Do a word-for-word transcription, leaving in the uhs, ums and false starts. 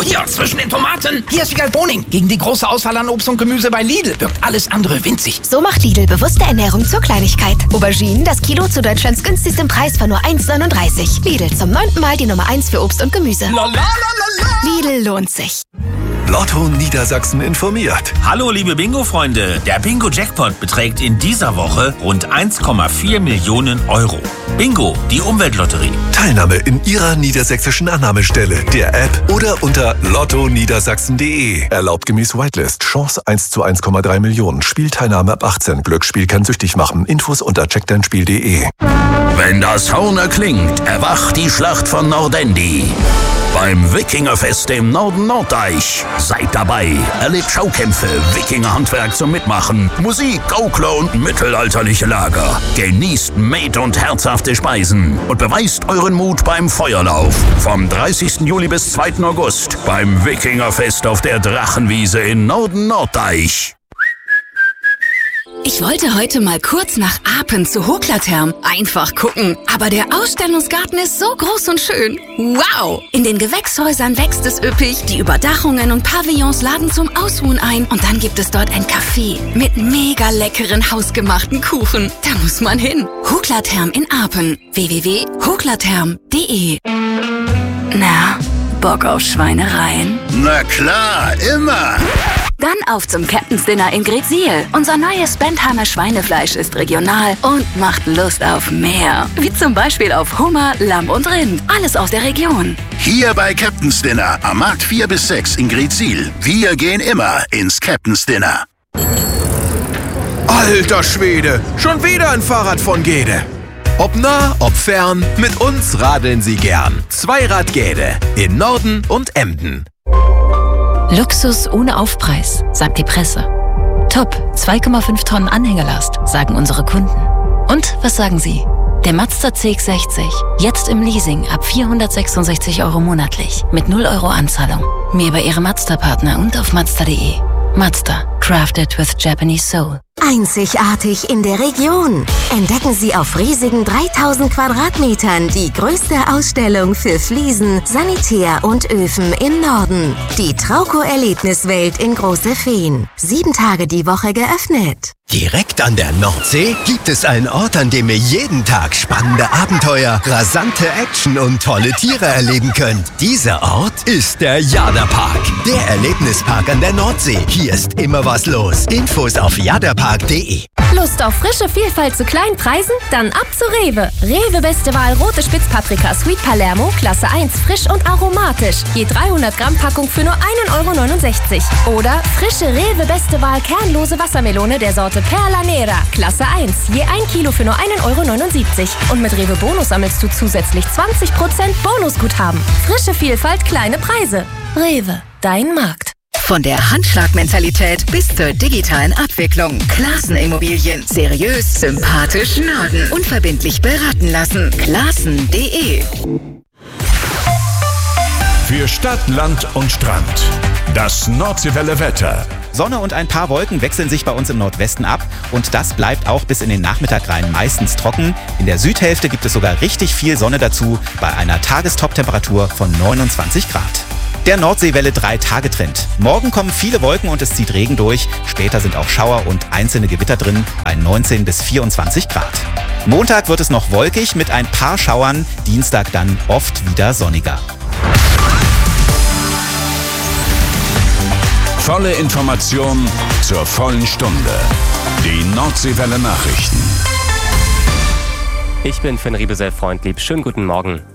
hier, zwischen den Tomaten. Hier ist Wiegald Boning. Gegen die große Auswahl an Obst und Gemüse bei Lidl wirkt alles andere winzig. So macht Lidl bewusste Ernährung zur Kleinigkeit. Auberginen, das Kilo zu Deutschlands günstigstem Preis von nur eins neununddreißig. Lidl, zum neunten Mal die Nummer eins für Obst und Gemüse. La, la, la, la, la. Lidl lohnt sich. Lotto Niedersachsen informiert. Hallo liebe Bingo-Freunde, der Bingo-Jackpot beträgt in dieser Woche rund eins Komma vier Millionen Euro. Bingo, die Umweltlotterie. Teilnahme in Ihrer niedersächsischen Annahmestelle, der App oder unter lotto niedersachsen punkt de. Erlaubt gemäß Whitelist. Chance eins zu eins Komma drei Millionen. Spielteilnahme ab achtzehn. Glücksspiel kann süchtig machen. Infos unter check dein spiel punkt de. Wenn das Horn erklingt, erwacht die Schlacht von Nordendi. Beim Wikingerfest im Norden Norddeich. Seid dabei, erlebt Schaukämpfe, Wikingerhandwerk zum Mitmachen, Musik, Gaukler und mittelalterliche Lager. Genießt Met- und herzhafte Speisen und beweist euren Mut beim Feuerlauf. Vom dreißigsten Juli bis zweiten August beim Wikingerfest auf der Drachenwiese in Norden Norddeich. Ich wollte heute mal kurz nach Apen zu Hoklatherm. Einfach gucken. Aber der Ausstellungsgarten ist so groß und schön. Wow! In den Gewächshäusern wächst es üppig. Die Überdachungen und Pavillons laden zum Ausruhen ein. Und dann gibt es dort ein Café mit mega leckeren hausgemachten Kuchen. Da muss man hin. Hoklatherm in Apen. w w w punkt hoklatherm punkt de. Na, Bock auf Schweinereien? Na klar, immer! Dann auf zum Captain's Dinner in Greetsiel. Unser neues Bentheimer Schweinefleisch ist regional und macht Lust auf mehr. Wie zum Beispiel auf Hummer, Lamm und Rind. Alles aus der Region. Hier bei Captain's Dinner am Markt vier bis sechs in Greetsiel. Wir gehen immer ins Captain's Dinner. Alter Schwede, schon wieder ein Fahrrad von Gede. Ob nah, ob fern, mit uns radeln Sie gern. Zweirad Gede in Norden und Emden. Luxus ohne Aufpreis, sagt die Presse. Top, zwei Komma fünf Tonnen Anhängelast, sagen unsere Kunden. Und was sagen Sie? Der Mazda C X sechzig, jetzt im Leasing ab vierhundertsechsundsechzig Euro monatlich, mit null Euro Anzahlung. Mehr bei Ihrem Mazda-Partner und auf mazda punkt de. Mazda, crafted with Japanese soul. Einzigartig in der Region. Entdecken Sie auf riesigen dreitausend Quadratmetern die größte Ausstellung für Fliesen, Sanitär und Öfen im Norden. Die Trauco-Erlebniswelt in Große Feen. Sieben Tage die Woche geöffnet. Direkt an der Nordsee gibt es einen Ort, an dem ihr jeden Tag spannende Abenteuer, rasante Action und tolle Tiere erleben könnt. Dieser Ort ist der Jadapark, der Erlebnispark an der Nordsee. Hier ist immer was los. Infos auf jadapark punkt de. Lust auf frische Vielfalt zu kleinen Preisen? Dann ab zu Rewe. Rewe beste Wahl rote Spitzpaprika Sweet Palermo, Klasse eins, frisch und aromatisch. Je dreihundert Gramm Packung für nur ein Euro neunundsechzig. Oder frische Rewe beste Wahl kernlose Wassermelone der Sorte Perla Nera, Klasse eins. Je ein Kilo für nur ein Euro neunundsiebzig. Und mit Rewe Bonus sammelst du zusätzlich zwanzig Prozent Bonusguthaben. Frische Vielfalt, kleine Preise. Rewe, dein Markt. Von der Handschlagmentalität bis zur digitalen Abwicklung. Klassen Immobilien. Seriös, sympathisch, Norden. Unverbindlich beraten lassen. Klassen punkt de. Für Stadt, Land und Strand. Das Nordseewelle Wetter. Sonne und ein paar Wolken wechseln sich bei uns im Nordwesten ab und das bleibt auch bis in den Nachmittag rein meistens trocken. In der Südhälfte gibt es sogar richtig viel Sonne dazu bei einer Tagestop-Temperatur von neunundzwanzig Grad. Der Nordseewelle drei Tage Trend. Morgen kommen viele Wolken und es zieht Regen durch. Später sind auch Schauer und einzelne Gewitter drin bei neunzehn bis vierundzwanzig Grad. Montag wird es noch wolkig mit ein paar Schauern, Dienstag dann oft wieder sonniger. Volle Information zur vollen Stunde. Die Nordseewelle Nachrichten. Ich bin Finn Riebesell, Freund lieb. Schönen guten Morgen.